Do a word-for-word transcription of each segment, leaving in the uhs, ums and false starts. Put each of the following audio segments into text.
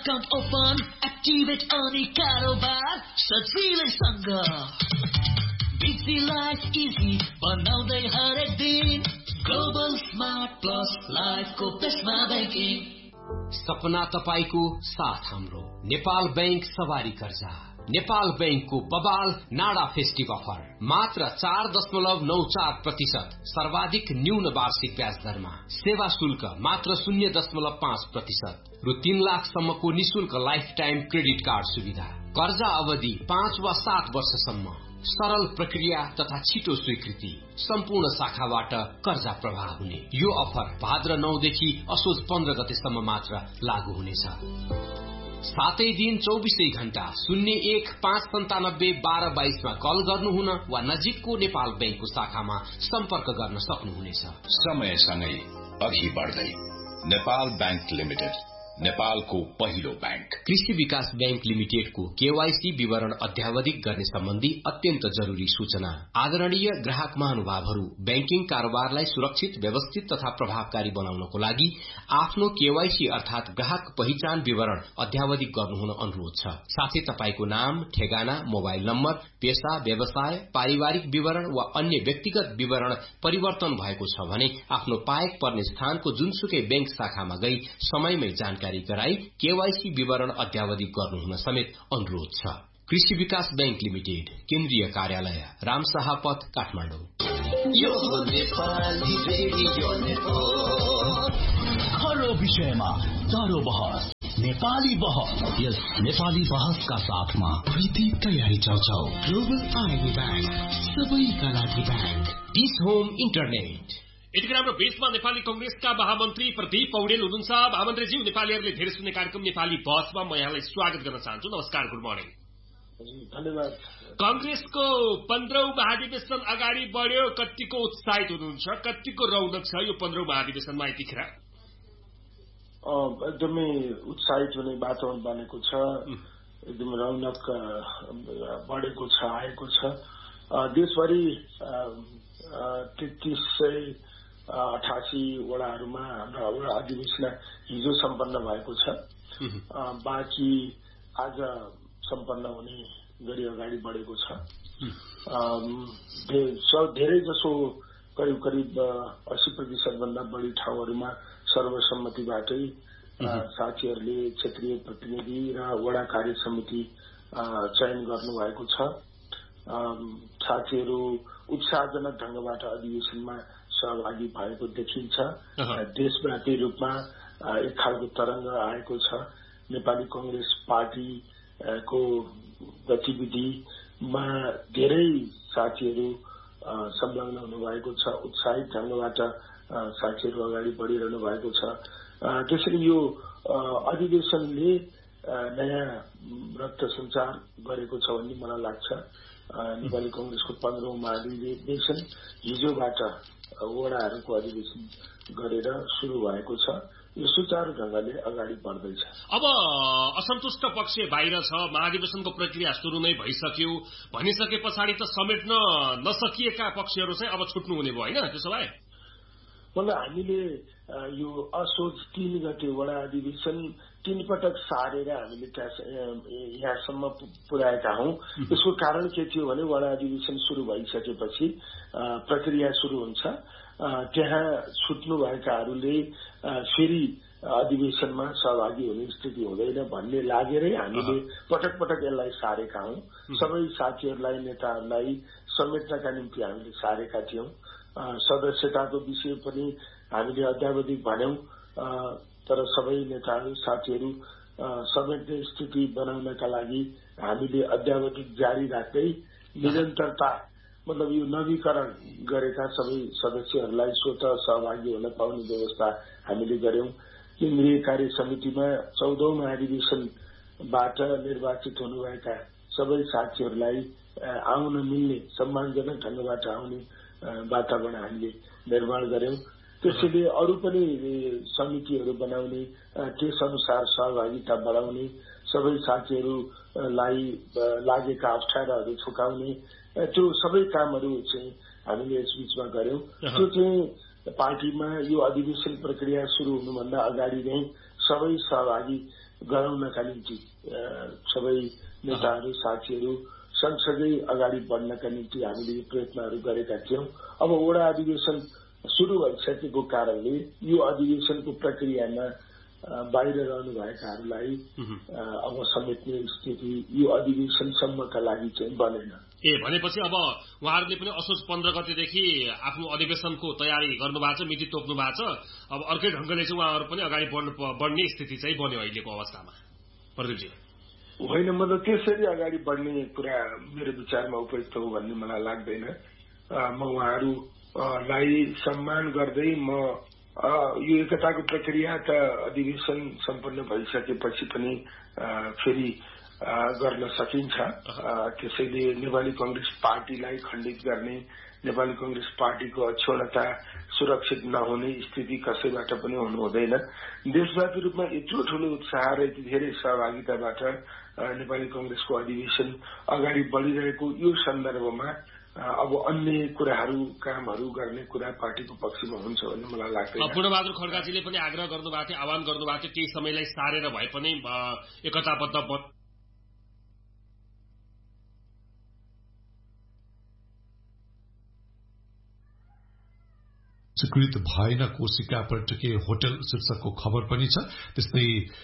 Account open activate अनि कारोबार सजिलैसँग बिजी लाइफ इजी बनाउँदै हरेक दिन ग्लोबल स्मार्ट प्लस लाइफको बेस्टमा ब्याङ्किङ सपना तपाईको साथ हाम्रो नेपाल बैंक सवारी कर्जा नेपाल बैंकको बबाल नाडा फेस्टिभ अफर मात्र चार दशमलव नौ चार प्रतिशत सर्वाधिक न्यून वार्षिक ब्याज दरमा सेवा शुल्क मात्र शून्य दशमलव पाँच प्रतिशत रु तीन लाखसम्मको निशुल्क लाइफ टाइम क्रेडिट कार्ड सुविधा कर्जा अवधि पाँच वा सात वर्षसम्म सरल प्रक्रिया तथा छिटो स्वीकृति सम्पूर्ण शाखाबाट कर्जा प्रवाह हुने यो अफर भाद्र नौ देखि असोज पन्ध्र गतेसम्म मात्र लागू हुनेछ। सातै दिन चौबीसै घण्टा शून्य एक पाँच सन्तानब्बे बाह्र बाइसमा कल गर्नुहुन वा नजिकको नेपाल बैंकको शाखामा सम्पर्क गर्न सक्नुहुनेछ। समयसँगै अघि बढ्दै नेपाल बैंक लिमिटेड नेपालको पहिलो बैंक। कृषि विकास बैंक लिमिटेडको केवाईसी विवरण अध्यावधिक गर्ने सम्बन्धी अत्यन्त जरूरी सूचना। आदरणीय ग्राहक महानुभावहरू, बैंकिङ कारोबारलाई सुरक्षित, व्यवस्थित तथा प्रभावकारी बनाउनको लागि आफ्नो केवाईसी अर्थात ग्राहक पहिचान विवरण अध्यावधिक गर्नुहुन अनुरोध छ। साथै तपाईको नाम, ठेगाना, मोबाइल नम्बर, पेशा, व्यवसाय, पारिवारिक विवरण वा अन्य व्यक्तिगत विवरण परिवर्तन भएको छ भने आफ्नो पाएक पर्ने स्थानको जुनसुकै बैंक शाखामा गई समयमै जानकारी गराई केवाईसी विवरण अध्यावधिक गर्नुहुन समेत अनुरोध छ। कृषि विकास बैंक लिमिटेड, केन्द्रीय कार्यालय, रामशाह पथ, काठमाडौँ। यो हो नेपाली रेडियो नेटवर्क। हर विषयमा चारो बहस, नेपाली बहस। यस नेपाली बहसका साथमा प्रीति तयारी चौचौ। ग्लोबल आइबी ब्याङ्क, सबैका लागि ब्याङ्क। Dish home internet. यतिखेर हाम्रो बीचमा नेपाली कंग्रेसका महामन्त्री प्रदीप पौडेल हुनुहुन्छ। महामन्त्रीज्यू, नेपालीहरूले धेरै सुन्ने कार्यक्रम नेपाली बहसमा म यहाँलाई स्वागत गर्न चाहन्छु। नमस्कार, गुड मर्निङ। धन्यवाद। कंग्रेसको पन्ध्रौं महाधिवेशन अगाडि बढ्यो, कतिको उत्साहित हुनुहुन्छ, कतिको रौनक छ यो पन्ध्रौं महाधिवेशनमा यतिखेर? एकदमै उत्साहित हुने वातावरण बनेको छ, एकदम रौनक बढेको छ, आएको छ। देशभरि तेत्तीस सय अठासी वडाहरूमा हाम्रो वडा अधिवेशन हिजो सम्पन्न भएको छ। बाँकी आज सम्पन्न हुने गरी अगाडि बढेको छ। धेरै जसो करिब करिब अस्सी प्रतिशत भन्दा बढी ठाउँहरूमा सर्वसम्मतिबाटै साथीहरूले क्षेत्रीय प्रतिनिधि र वडा कार्य समिति चयन गर्नुभएको छ। साथीहरू उत्साहजनक ढंगबाट अधिवेशनमा सहभागी भएको देखिन्छ। देशव्यापी रूपमा एक खालको तरंग आएको छ। नेपाली कांग्रेस पार्टीको गतिविधिमा धेरै साथीहरू संलग्न हुनुभएको छ। उत्साहित ढंगबाट साथीहरू अगाडि बढ़िरहनु भएको छ। त्यसैले यो अधिवेशनले नयाँ रक्त सञ्चार गरेको छ भन्ने मलाई लाग्छ। नेपाली कांग्रेसको पन्ध्रौं महाधिवेशन हिजोबाट वडाहरूको अधिवेशन गरेर शुरू भएको छ। यो सुचारू ढंगले अगाडि बढ्दैछ। अब असन्तुष्ट पक्ष बाहिर छ, महाधिवेशनको प्रक्रिया सुरु नै भइसक्यो भनिसके पछाडि त समेट्न नसकिएका पक्षहरू चाहिँ अब छुट्नु हुने भयो हैन? त्यसो भए मतलब हामीले यो असोज तीन गते वडा अधिवेशन तीन पटक सारेर हामीले यहाँसम्म पुर्याएका हौं। यसको कारण के थियो भने वडा अधिवेशन शुरू भइसकेपछि प्रक्रिया शुरू हुन्छ। त्यहाँ छुट्नु भएकाहरूले फेरि अधिवेशनमा सहभागी हुने स्थिति हुँदैन भन्ने लागेरै हामीले पटक पटक यसलाई सारेका हौं। सबै साथीहरूलाई, नेताहरूलाई समेट्नका निम्ति हामीले सारेका थियौं। सदस्यताको विषय पनि हामीले अध्यावधिक भन्यौं, तर सबै नेताहरू, साथीहरू समेट्ने स्थिति बनाउनका लागि हामीले अध्यावधिक जारी राख्दै निरन्तरता मतलब यो नवीकरण गरेका सबै सदस्यहरूलाई स्वतः सहभागी हुन पाउने व्यवस्था हामीले गर्यौं। केन्द्रीय कार्य समितिमा चौधौं महाधिवेशनबाट निर्वाचित हुनुभएका सबै साथीहरूलाई आउन मिल्ने, सम्मानजनक ढंगबाट आउने वातावरण हामीले निर्माण गर्यौं। त्यसैले अरू पनि समितिहरू बनाउने, त्यस अनुसार सहभागिता बढाउने, सबै साथीहरूलाई लागेका अप्ठ्याराहरू छुकाउने, त्यो सबै कामहरू चाहिँ हामीले यस बीचमा गर्यौं। त्यो चाहिँ पार्टीमा यो अधिवेशन प्रक्रिया शुरू हुनुभन्दा अगाडि नै सबै सहभागी गराउनका निम्ति सबै नेताहरू साथीहरू सँगसँगै अगाडि बढ्नका निम्ति हामीले प्रयत्नहरू गरेका थियौं। अब वडा अधिवेशन सुरु भइसकेको कारणले यो अधिवेशनको प्रक्रियामा बाहिर रहनुभएकाहरूलाई अब समेट्ने स्थिति यो अधिवेशनसम्मका लागि चाहिँ बनेन। ए भनेपछि अब उहाँहरूले पनि असोज पन्ध्र गतेदेखि आफ्नो अधिवेशनको तयारी गर्नुभएको छ, मिति तोक्नु भएको छ। अब अर्कै ढंगले चाहिँ उहाँहरू पनि अगाडि बढ्नु बढ्ने स्थिति चाहिँ बन्यो अहिलेको अवस्थामा। प्रदीपजी होइन, म त त्यसरी अगाडि बढ्ने कुरा मेरो विचारमा उपयुक्त हो भन्ने मलाई लाग्दैन। म उहाँहरूलाई सम्मान गर्दै म यो एकताको प्रक्रिया त अधिवेशन सम्पन्न भइसकेपछि पनि फेरि गर्न सकिन्छ। त्यसैले नेपाली कांग्रेस पार्टीलाई खण्डित गर्ने, नेपाली कांग्रेस पार्टीको अक्षुण्णता सुरक्षित नहुने स्थिति कसैबाट पनि हुनु हुँदैन। देशव्यापी रूपमा यत्रो ठूलो उत्साह र यति धेरै सहभागिताबाट नेपाली कांग्रेसको अधिवेशन अगाडि बढ़िरहेको यो सन्दर्भमा अब अन्य कुराहरू कामहरू गर्ने कुरा पार्टीको पक्षमा हुन्छ भन्ने मलाई लाग्दैन। पूर्णबहादुर खड्काजीले पनि आग्रह गर्नुभएको थियो, आह्वान गर्नुभएको थियो, केही समयलाई सारेर भए पनि एकताबद्ध स्वीकृत भएन कोशिका पर्यटकीय होटल शीर्षकको खबर पनि छ। त्यस्तै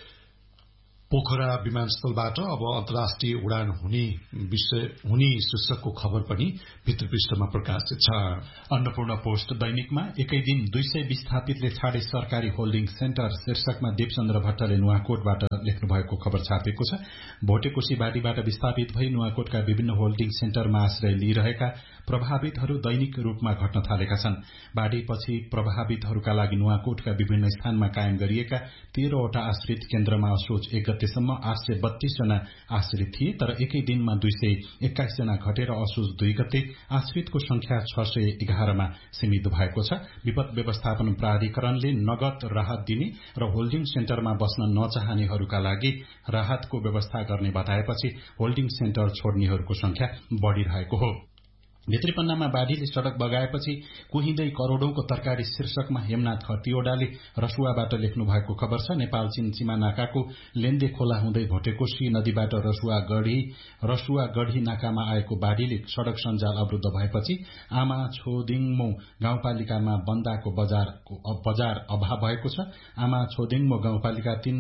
पोखरा विमानस्थलबाट अब अन्तर्राष्ट्रिय उडान हुने विषय हुने शीर्षकको खबर पनि भित्र पृष्ठमा प्रकाशित छ। अन्नपूर्ण पोस्ट दैनिकमा एकै दिन दुई सय विस्थापितले छाडे सरकारी होल्डिङ सेन्टर शीर्षकमा दीपचन्द्र भट्टले नुवाकोटबाट लेख्नु भएको खबर छापिएको छ। भोटेकोशी बाढीबाट विस्थापित भई नुवाकोटका विभिन्न होल्डिङ सेन्टरमा आश्रय लिइरहेका प्रभावितहरू दैनिक रूपमा घट्न थालेका छन्। बाढीपछि प्रभावितहरूका लागि नुवाकोटका विभिन्न स्थानमा कायम गरिएका तेह्रवटा आश्रित केन्द्रमा असोज एक गतेसम्म आठ सय बत्तीस जना आश्रित थिए, तर एकै दिनमा दुई सय एक्काइस जना घटेर असोज दुई गते आश्रितको संख्या छ सय एघारमा सीमित भएको छ। विपद व्यवस्थापन प्राधिकरणले नगद राहत दिने र होल्डिङ सेन्टरमा बस्न नचाहनेहरूका लागि राहतको व्यवस्था गर्ने बताएपछि होल्डिङ सेन्टर छोड्नेहरूको संख्या बढ़िरहेको हो। भित्री पन्नामा बाढीले सड़क बगाएपछि कुहिँदै करोड़ौंको तरकारी शीर्षकमा हेमनाथ खतिवड़ाले रसुवाबाट लेख्नु भएको खबर छ। नेपाल चीन सीमा नाकाको लेन्दे खोला हुँदै भोटेकोशी नदीबाट रसुवा गढी रसुवा गढी नाकामा आएको बाढीले सड़क सञ्जाल अवरुद्ध भएपछि आमा छोदिङमो गाउँपालिकामा बन्दाको बजारको बजार अभाव भएको छ। आमा छोदिङमो गाउँपालिका तीन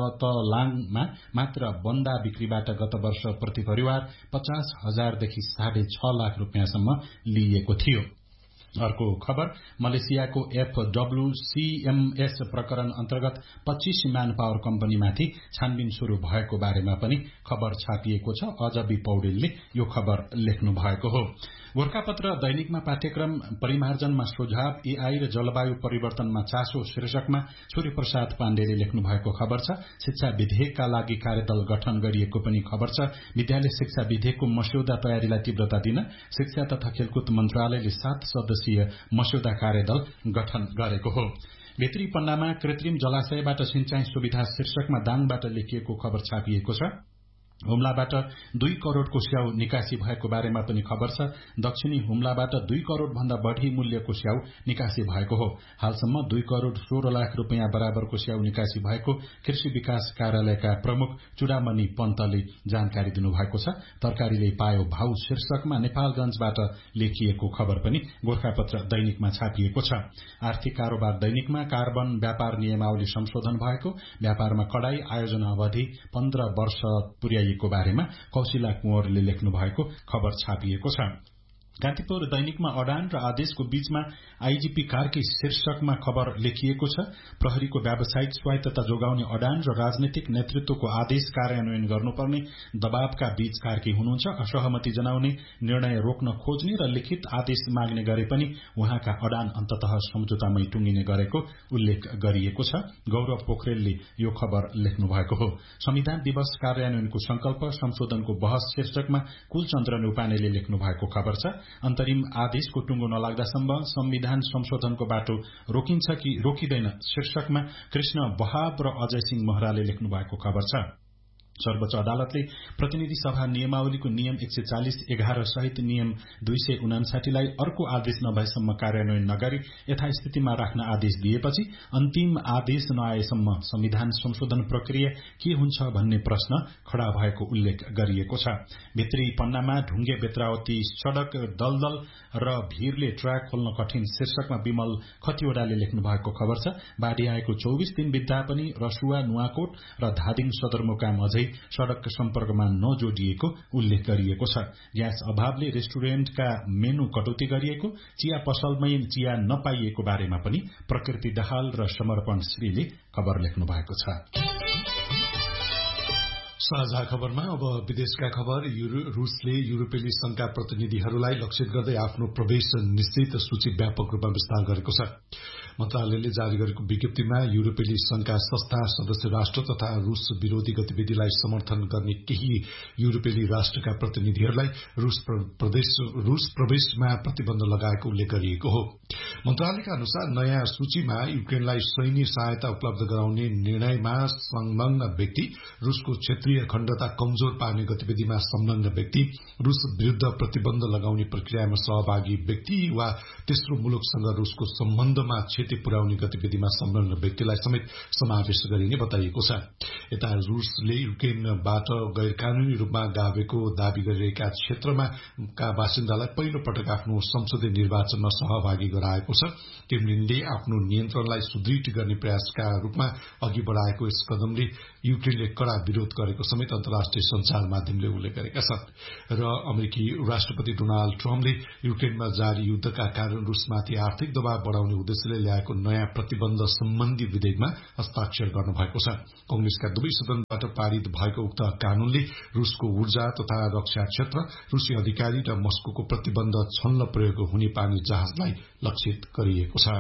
गतलाङमा मात्र बन्दा बिक्रीबाट गत वर्ष प्रति परिवार पचास हजारदेखि साढे छ लाख रुपियाँ सम्म लिइएको थियो। अर्को खबर मलेसियाको एफडब्ल्यूसीएमएस प्रकरण अन्तर्गत पच्चीस म्यान पावर कम्पनीमाथि छानबिन शुरू भएको बारेमा पनि खबर छापिएको छ। अजबी पौडेलले यो खबर लेख्नु भएको हो। गोरखापत्र दैनिकमा पाठ्यक्रम परिमार्जनमा सुझाव एआई र जलवायु परिवर्तनमा चासो शीर्षकमा सूर्य प्रसाद पाण्डेले लेख्नु भएको खबर छ। शिक्षा विधेयकका लागि कार्यदल गठन गरिएको पनि खबर छ। विद्यालय शिक्षा विधेयकको मस्यौदा तयारीलाई तीव्रता दिन शिक्षा तथा खेलकुद मन्त्रालयले सात सदस्यीय मस्यौदा कार्यदल गठन गरेको हो। भित्री पन्नामा कृत्रिम जलाशयबाट सिंचाई सुविधा शीर्षकमा दाङबाट लेखिएको खबर छापिएको छ। हुम्लाबाट दुई करोड़को स्याउ निकासी भएको बारेमा पनि खबर छ। दक्षिणी हुम्लाबाट दुई करोड़ भन्दा बढ़ी मूल्यको स्याउ निकासी भएको हो। हालसम्म दुई करोड़ सोह्र लाख रुपियाँ बराबरको स्याउ निकासी भएको कृषि विकास कार्यालयका प्रमुख चुडामणि पन्तले जानकारी दिनुभएको छ। तरकारीले पायो भाउ शीर्षकमा नेपालगंजबाट लेखिएको खबर पनि गोरखापत्र दैनिकमा छापिएको छ। आर्थिक कारोबार दैनिकमा कार्बन व्यापार नियमावली संशोधन भएको, व्यापारमा कडाई, आयोजना अवधि पन्ध्र वर्ष पुर्याइ को बारेमा कौशिला कुँवरले लेख्नु भएको खबर छापिएको छ। कान्तिपुर दैनिकमा अडान र आदेशको बीचमा आईजीपी कार्की शीर्षकमा खबर लेखिएको छ। प्रहरीको व्यावसायिक स्वायत्तता जोगाउने अडान र राजनीतिक नेतृत्वको आदेश कार्यान्वयन गर्नुपर्ने दबावका बीच कार्की हुनुहुन्छ। असहमति जनाउने, निर्णय रोक्न खोज्ने र लिखित आदेश माग्ने गरे पनि उहाँका अडान अन्ततः सम्झौतामै टुंगिने गरेको उल्लेख गरिएको छ। गौरव पोखरेलले यो खबर लेख्नु भएको हो। संविधान दिवस कार्यान्वयनको संकल्प संशोधनको बहस शीर्षकमा कुलचन्द्र न्यौपानेले लेख्नु भएको खबर छ। अन्तरिम आदेशको टुंगो नलाग्दासम्म संविधान संशोधनको बाटो रोकिन्छ कि रोकिँदैन शीर्षकमा कृष्ण बहाब र अजय सिंह महराले लेख्नु भएको खबर छ। सर्वोच्च अदालतले प्रतिनिधि सभा नियमावलीको नियम एक सय चालिस एघार सहित नियम दुई सय उनासाठीलाई अर्को आदेश नभएसम्म कार्यान्वयन नगरी यथास्थितिमा राख्न आदेश दिएपछि अन्तिम आदेश नआएसम्म संविधान संशोधन प्रक्रिया के हुन्छ भन्ने प्रश्न खड़ा भएको उल्लेख गरिएको छ। भित्री पन्नामा ढुङ्गे बेत्रावती सड़क दलदल र भीरले ट्र्याक खोल्न कठिन शीर्षकमा विमल खतिवड़ाले लेख्नु भएको खबर छ। बाढ़ी आएको चौबीस दिन बित्दा पनि रसुवा, नुवाकोट र धादिङ सदरमुकाम अझै सड़क सम्पर्कमा नजोडिएको उल्लेख गरिएको छ। ग्यास अभावले रेस्टुरेन्टका मेनु कटौती गरिएको, चिया पसलमै चिया नपाइएको बारेमा पनि प्रकृति दाहाल र समर्पण श्रीले खबर लेख्नु भएको छ। साझा खबरमा अब विदेशका खबर। रूसले युरोपेली संघका प्रतिनिधिहरूलाई लक्षित गर्दै आफ्नो प्रवेश निश्चित सूची व्यापक रूपमा विस्तार गरेको छ। मन्त्रालयले जारी गरेको विज्ञप्तिमा युरोपेली संघका संस्था, सदस्य राष्ट्र तथा रूस विरोधी गतिविधिलाई समर्थन गर्ने केही युरोपेली राष्ट्रका प्रतिनिधिहरूलाई रूस प्रदेश रूस प्रवेशमा प्रतिबन्ध लगाएको उल्लेख गरिएको हो। मन्त्रालयका अनुसार नयाँ सूचीमा युक्रेनलाई सैन्य सहायता उपलब्ध गराउने निर्णयमा संलग्न व्यक्ति, रूसको क्षेत्रीय अखण्डता कमजोर पार्ने गतिविधिमा संलग्न व्यक्ति, रूस विरूद्ध प्रतिबन्ध लगाउने प्रक्रियामा सहभागी व्यक्ति वा तेस्रो मुलुकसँग रूसको सम्बन्धमा क्षति पुर्याउने गतिविधिमा संलग्न व्यक्तिलाई समेत समावेश गरिने बताइएको छ। यता रूसले युक्रेनबाट गैर कानूनी रूपमा गाभेको दावी गरिरहेका क्षेत्रमा का बासिन्दालाई पहिलो पटक आफ्नो संसदीय निर्वाचनमा सहभागी गराएको छ। क्रेमलिनले आफ्नो नियन्त्रणलाई सुदृढ गर्ने प्रयासका रूपमा अघि बढ़ाएको यस कदमले युक्रेनले कड़ा विरोध गरेको समेत अन्तर्राष्ट्रिय संचार माध्यमले उल्लेख गरेका छन्। र अमेरिकी राष्ट्रपति डोनाल्ड ट्रम्पले युक्रेनमा जारी युद्धका कारण रूसमाथि आर्थिक दबाव बढ़ाउने उद्देश्यले ल्याएको नयाँ प्रतिबन्ध सम्बन्धी विधेयकमा हस्ताक्षर गर्नुभएको छ। कंग्रेसका दुवै सदनबाट पारित भएको उक्त कानूनले रूसको ऊर्जा तथा रक्षा क्षेत्र, रूसी अधिकारी र मस्कोको प्रतिबन्ध छल्न प्रयोग हुने पानी जहाजलाई लक्षित गरिएको छ।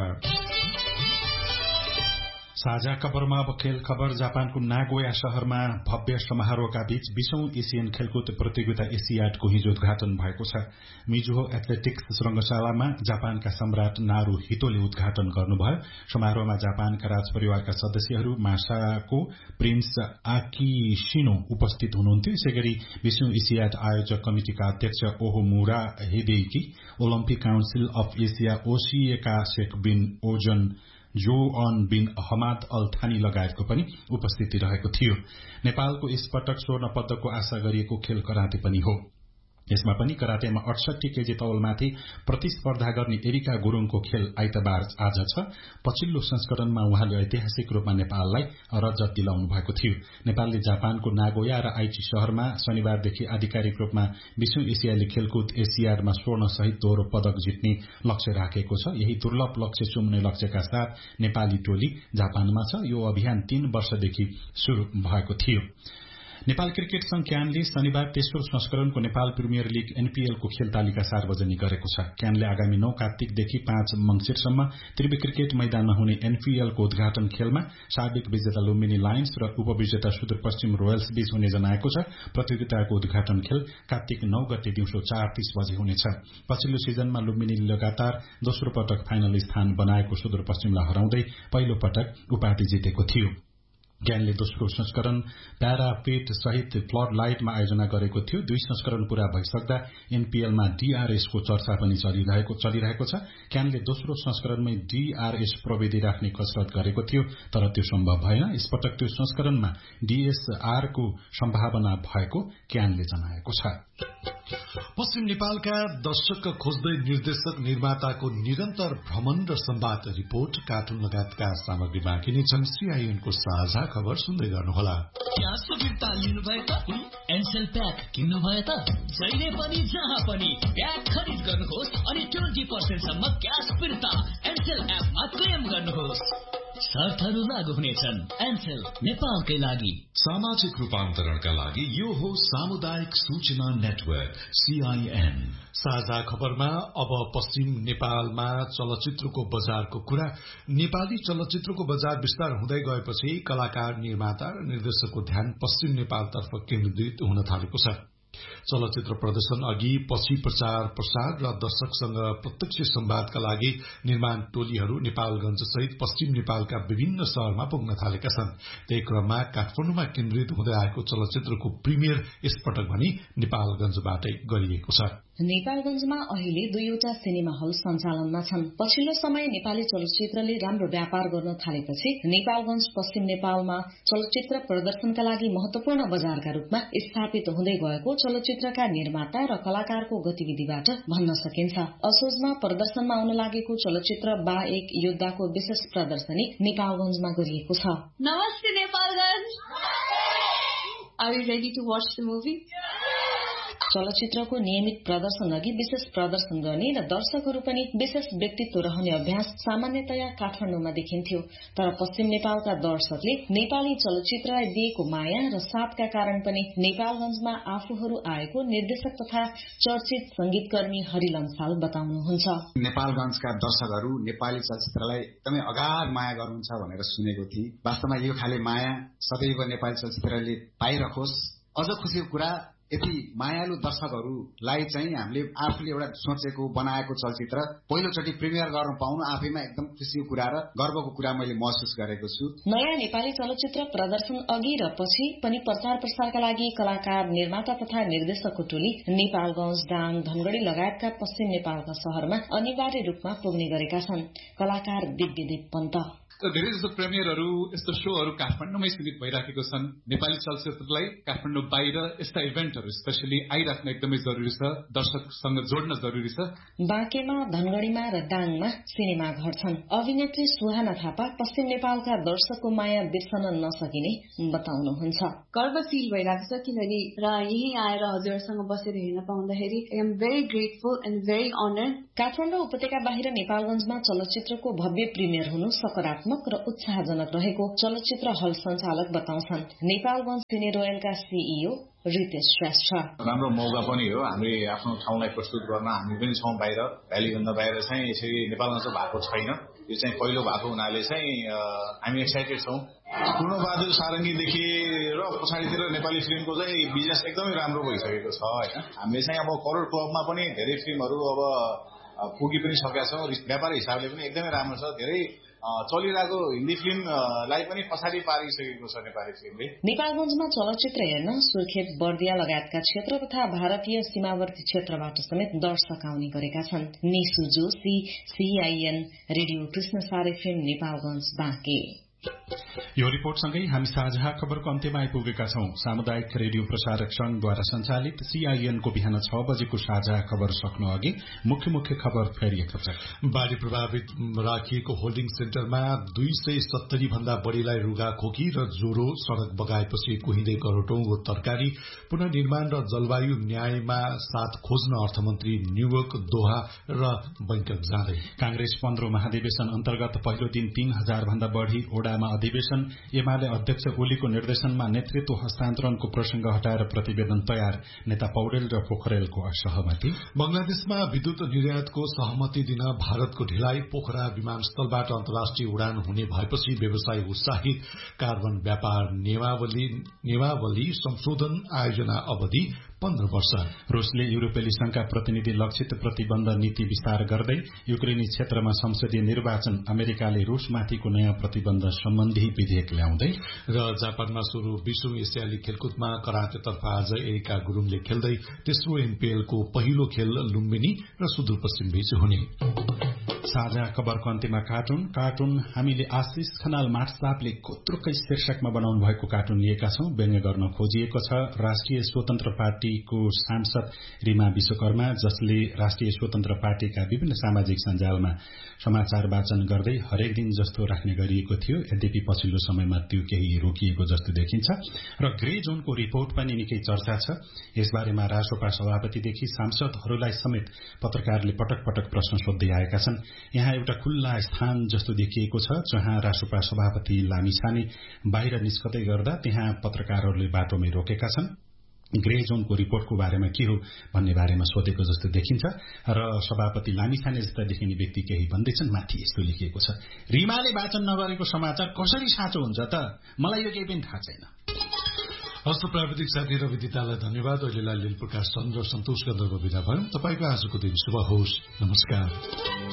साझा खबरमा अब खेल खबर। जापानको नागोया शहरमा भव्य समारोहका बीच बीसौं एसियन खेलकुद प्रतियोगिता एसियाडको हिजो उद्घाटन भएको छ। मिजुहो एथलेटिक्स श्रृंगशालामा जापानका सम्राट नारू हितोले उद्घाटन गर्नुभयो। समारोहमा जापानका राजपरिवारका सदस्यहरू, मासाको प्रिन्स आकिशिनो उपस्थित हुनुहुन्थ्यो। यसैगरी बीसौं एसियाड आयोजक कमिटिका अध्यक्ष ओहोमुरा Hideki, Olympic council of Asia ओसिएका Sheikh been ozone जोअन been Hammad all थानी लगायतको पनि उपस्थिति रहेको थियो। नेपालको यसपटक स्वर्ण पदकको आशा गरिएको खेल कराते पनि हो। यसमा पनि करातेमा अठसट्ठी केजी तौलमाथि प्रतिस्पर्धा गर्ने एरिका गुरूङको खेल आइतबार आज छ। पछिल्लो संस्करणमा उहाँले ऐतिहासिक रूपमा नेपाललाई रजत दिलाउनु भएको थियो। नेपालले जापानको नागोया र आइची शहरमा शनिबारदेखि आधिकारिक रूपमा बीसौं एसियाली खेलकुद एसियाडमा स्वर्ण सहित दोहोरो पदक जित्ने लक्ष्य राखेको छ। यही दुर्लभ लक्ष्य चुम्ने लक्ष्यका साथ नेपाली टोली जापानमा छ। यो अभियान तीन वर्षदेखि शुरू भएको थियो। नेपाल क्रिकेट संघ क्यानले शनिबार तेस्रो संस्करणको नेपाल प्रिमियर लीग एनपीएलको खेल तालिका सार्वजनिक गरेको छ। क्यानले आगामी नौ कार्तिकदेखि पाँच मंगिरसम्म त्रिवी क्रिकेट मैदानमा हुने एनपीएलको उद्घाटन खेलमा सार्बिक विजेता लुम्बिनी लायन्स र उपविजेता सुदूरपश्चिम रोयल्स बीच हुने जनाएको छ। प्रतियोगिताको उद्घाटन खेल कार्तिक नौ गते दिउँसो चार तीस बजे हुनेछ। पछिल्लो सिजनमा लुम्बिनीले लगातार दोस्रो पटक फाइनल स्थान बनाएको सुदूरपश्चिमलाई हराउँदै पहिलो पटक उपाधि जितेको थियो। क्यानले दोस्रो संस्करण प्यारापेट सहित फ्लड लाइटमा आयोजना गरेको थियो। दुई संस्करण पूरा भइसक्दा एनपीएलमा डीआरएसको चर्चा पनि चलिरहेको चलिरहेको छ। क्यानले दोस्रो संस्करणमै डीआरएस प्रविधि राख्ने कसरत गरेको थियो, तर त्यो सम्भव भएन। यसपटक त्यो संस्करणमा डीएसआरको सम्भावना भएको क्यानले जनाएको छ। पश्चिम नेपालका दर्शक खोज्दै निर्देशक निर्माताको निरन्तर भ्रमण र संवाद रिपोर्ट, कार्टुन लगायतका सामग्री बाँकी नै छन्। सीआईएनको साझा खबर सुन्दै गर्नुहोला। ग्यास फिर्ता लिनुभयो त एनसेल प्याक किन्नुभयो त जहिले पनि जहाँ पनि प्याक खरिद गर्नुहोस् अनि ट्वेन्टी पर्सेन्ट सम्म ग्यास फिर्ता एनसेल एपमा क्लेम गर्नुहोस्। शर्तहरू लागू हुनेछन्। एनसेल नेपालकै लागि। सामाजिक रूपान्तरणका लागि यो हो सामुदायिक सूचना नेटवर्क सीआईएन। साझा खबरमा अब पश्चिम नेपालमा चलचित्रको बजारको कुरा। नेपाली चलचित्रको बजार विस्तार हुँदै गएपछि कलाकार, निर्माता र निर्देशकको ध्यान पश्चिम नेपालतर्फ केन्द्रित हुन थालेको छ। चलचित्र प्रदर्शन अघि पछि प्रचार प्रसार र दर्शकसँग प्रत्यक्ष संवादका लागि निर्माण टोलीहरू नेपालगंज सहित पश्चिम नेपालका विभिन्न शहरमा पुग्न थालेका छन्। त्यही क्रममा काठमाडौँमा केन्द्रित हुँदै आएको चलचित्रको प्रिमियर यसपटक भने नेपालगंजबाटै गरिएको छ। नेपालगंजमा अहिले दुईवटा सिनेमा हल सञ्चालनमा छन्। पछिल्लो समय नेपाली चलचित्रले राम्रो व्यापार गर्न थालेपछि नेपालगंज पश्चिम नेपालमा चलचित्र प्रदर्शनका लागि महत्वपूर्ण बजारका रूपमा स्थापित हुँदै गएको चलचित्रका निर्माता र कलाकारको गतिविधिबाट भन्न सकिन्छ। असोजमा प्रदर्शनमा आउन लागेको चलचित्र बा एक योद्धाको विशेष प्रदर्शनी नेपालगंजमा गरिएको छ। नमस्ते Nepalganj, Are you ready to watch the movie? चलचित्रको नियमित प्रदर्शन अघि विशेष प्रदर्शन गर्ने र दर्शकहरू पनि विशेष व्यक्तित्व रहने अभ्यास सामान्यतया काठमाडौँमा देखिन्थ्यो। तर पश्चिम नेपालका दर्शकले नेपाली चलचित्रलाई दिएको माया र साथका कारण पनि नेपालगंजमा आफूहरू आएको निर्देशक तथा चर्चित संगीतकर्मी हरि लम्साल बताउनुहुन्छ। नेपालगंजका दर्शकहरू नेपाली चलचित्रलाई एकदमै अगाध माया गर्नुहुन्छ भनेर सुनेको थिए। वास्तवमा यो खाले माया सदैव नेपाली चलचित्रले पाइरहोस्। अझ खुसीको कुरा यति मायालु दर्शकहरूलाई चाहिँ हामीले आफूले एउटा सोचेको बनाएको चलचित्र पहिलोचोटि प्रिमियर गर्न पाउनु आफैमा एकदम खुसीको कुरा र गर्वको कुरा मैले महसुस गरेको छु। नयाँ नेपाली चलचित्र प्रदर्शन अघि र पछि पनि प्रचार प्रसारका लागि कलाकार, निर्माता तथा निर्देशकको टोली नेपालगंज, दाङ, धनगढ़ी लगायतका पश्चिम नेपालका शहरमा अनिवार्य रूपमा पुग्ने गरेका छन्। कलाकार दिव्यदेव पन्त धेरै जस्तो प्रेमियरहरू यस्तो शोहरू काठमाडौँमै सीमित भइराखेको छन्। नेपाली चलचित्रलाई काठमाडौँ बाहिर यस्ता इभेन्टहरू स्पेशली आइराख्न एकदमै जरुरी छ, दर्शकसँग जोड्न जरुरी छ। बाँकेमा, धनगढ़ीमा र दाङमा सिनेमा घर छन्। अभिनेत्री सुहाना थापा पश्चिम नेपालका दर्शकको माया बिर्सन नसकिने बताउनुहुन्छ। गर्व फिल भइरहेको छ किनभने र यही आएर हजुरसँग बसेर हेर्न पाउँदाखेरि I am very grateful and very honoured. Kathmandu उपत्यका बाहिर नेपालगंजमा चलचित्रको भव्य प्रिमियर हुनु सकारात्मक र उत्साहजनक रहेको चलचित्र हल सञ्चालक बताउँछन्। नेपालगंज सिने रोयलका सीईओ रितेश श्रेष्ठ। राम्रो मौका पनि हो, हामीले आफ्नो ठाउँलाई प्रस्तुत गर्न हामी पनि छौँ बाहिर। भ्यालीभन्दा बाहिर चाहिँ यसरी नेपालमा चाहिँ भएको छैन। यो चाहिँ पहिलो भएको हुनाले चाहिँ हामी एक्साइटेड छौँ। पूर्णबहादुर सारङ्गीदेखि र पछाडितिर नेपाली फिल्मको चाहिँ बिजनेस एकदमै राम्रो भइसकेको छ होइन। हामीले चाहिँ अब करोड क्लबमा पनि धेरै फिल्महरू अब पुगी पनि सकेका छौँ। व्यापार हिसाबले पनि एकदमै राम्रो छ। धेरै चलिरहेको हिन्दी फिल्मलाई पनि पछाडि पारिसकेको छ नेपाली फिल्मले। नेपालगंजमा चलचित्र हेर्न सुर्खेत, बर्दिया लगायतका क्षेत्र तथा भारतीय सीमावर्ती क्षेत्रबाट समेत दर्शक आउने गरेका छन्। निशु जोशी, सीआईएन रेडियो कृष्ण सारे फिल्म नेपालगंज बाँके। यो रिपोर्टसँगै हामी साझा खबरको अन्त्यमा आइपुगेका छौं। सामुदायिक रेडियो प्रसारक संघद्वारा सञ्चालित सीआईएनको बिहान छ बजेको साझा खबर सक्नु अघि मुख्य मुख्य खबर फेरि एकपटक। बाढ़ी प्रभावित राखिएको होल्डिङ सेन्टरमा दुई सय सत्तरी भन्दा बढ़ीलाई रुगा खोकी र ज्वरो सड़क बगाएपछि कुहिँदै करोटौंको तरकारी। पुनर्निर्माण र जलवायु न्यायमा साथ खोज्न अर्थमन्त्री न्यूयोर्क, दोहा र बैंकक जाँदै। कांग्रेस पन्ध्र महाधिवेशन अन्तर्गत पहिलो दिन तीन हजार भन्दा बढ़ी ओडामा अधिवेशन। एमाले अध्यक्ष ओलीको निर्देशनमा नेतृत्व हस्तान्तरणको प्रसंग हटाएर प्रतिवेदन तयार। नेता पौडेल र पोखरेलको असहमति। बंगलादेशमा विद्युत निर्यातको सहमति दिन भारतको ढिलाइ। पोखरा विमानस्थलबाट अन्तर्राष्ट्रिय उडान हुने भएपछि व्यवसाय उत्साहित। कार्बन व्यापार नियमावली नियमावली संशोधन आयोजना अवधि पन्ध्र वर्ष। रूसले युरोपेली संघका प्रतिनिधि लक्षित प्रतिबन्ध नीति विस्तार गर्दै। युक्रेनी क्षेत्रमा संसदीय निर्वाचन। अमेरिकाले रूसमाथिको नयाँ प्रतिबन्ध सम्बन्धी विधेयक ल्याउँदै। र जापानमा शुरू विश्व एसियाली खेलकुदमा करातेतर्फ आज एरिका गुरूङले खेल्दै तेस्रो एमपीएलको पहिलो खेल लुम्बिनी र सुदूरपश्चिम बीच हुने। साझा खबरको अन्त्यमा कार्टुन कार्टुन हामीले आशिष खनाल मार्क्सले कोत्रुकै शीर्षकमा बनाउनु भएको कार्टुन लिएका छौं। व्यङ्ग्य गर्न खोजिएको छ राष्ट्रिय स्वतन्त्र पार्टीको सांसद रिमा विश्वकर्मा, जसले राष्ट्रिय स्वतन्त्र पार्टीका विभिन्न सामाजिक सञ्जालमा समाचार वाचन गर्दै हरेक दिन जस्तो राख्ने गरिएको थियो। यद्यपि पछिल्लो समयमा त्यो केही रोकिएको जस्तो देखिन्छ र ग्रे जोनको रिपोर्ट पनि निकै चर्चा छ। यसबारेमा राष्ट्रपा सभापतिदेखि सांसदहरूलाई समेत पत्रकारले पटक पटक प्रश्न सोध्दै आएका छन्। यहाँ एउटा खुल्ला स्थान जस्तो देखिएको छ जहाँ राष्ट्रपा सभापति लामिछाने बाहिर निस्कदै गर्दा त्यहाँ पत्रकारहरूले बाटोमै रोकेका छन्। ग्रे जोनको रिपोर्टको बारेमा के हो भन्ने बारेमा सोधेको जस्तो देखिन्छ र सभापति लामिछाने जस्ता देखिने व्यक्ति केही भन्दैछन्। माथि यस्तो लेखिएको छ, रिमाले वाचन नगरेको समाचार कसरी साँचो हुन्छ त? मलाई यो केही पनि थाहा छैन। हस्त प्राविधिक साथी रवि दितालाई धन्यवाद। अहिलेलाई लील प्रकाश चन्द्र सन्तोष गन्धर्व विदा भयो। तपाईँको आजको दिन शुभ होस्। नमस्कार।